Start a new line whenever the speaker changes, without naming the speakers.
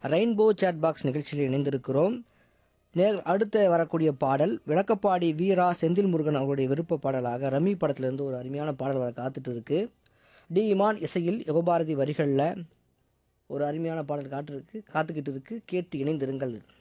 Rainbow chat box நிகழ்ச்சியில் இணைந்திருக்கிறோம். அடுத்து வரக்கூடிய பாடல் விளக்கப்பாடி வீரா செந்தில் முருகன் அவருடைய விருப்ப பாடலாக ரமி படத்திலிருந்து ஒரு அருமையான பாடல் வர காத்துட்டு இருக்கு. டி இமான் இசையில் யுகபாரதி வரிகளில் ஒரு அருமையான பாடல் காத்துக்கிட்டு இருக்கு. கேட்டு இணைந்திருங்கள்.